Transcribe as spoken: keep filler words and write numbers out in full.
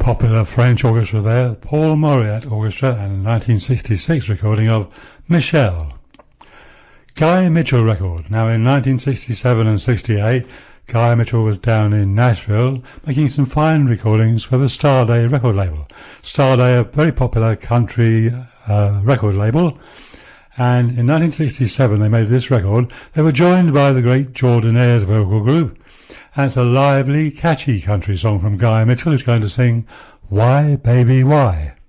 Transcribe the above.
popular French orchestra there, Paul Mauriat Orchestra, and a nineteen sixty-six recording of Michelle. Guy Mitchell record. Now in nineteen sixty-seven and sixty-eight, Guy Mitchell was down in Nashville making some fine recordings for the Starday record label. Starday, a very popular country uh, record label, and in nineteen sixty-seven they made this record. They were joined by the great Jordanaires vocal group, and it's a lively, catchy country song from Guy Mitchell, who's going to sing Why Baby Why.